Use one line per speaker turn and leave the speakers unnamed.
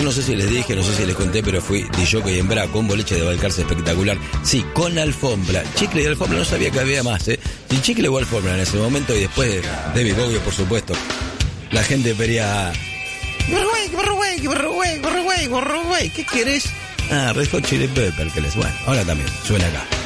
Yo no sé si les dije, no sé si les conté, pero fui DJ en Braco, un boliche de Balcarce espectacular. Sí, con alfombra. Chicle y alfombra, no sabía que había más, ¿eh? Sin chicle o alfombra en ese momento, y después de David Bowie, por supuesto. La gente pedía... ¿Qué querés? Ah, Red Hot Chili Peppers, que les... Bueno, ahora también, suena acá.